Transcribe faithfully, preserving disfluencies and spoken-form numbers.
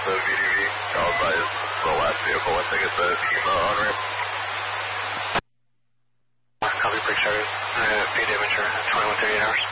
with the V D V. I'll advise the last vehicle once I get the team uh, on ramp. Copy, break started. Uh, P D amateur, twenty-one thirty-eight hours.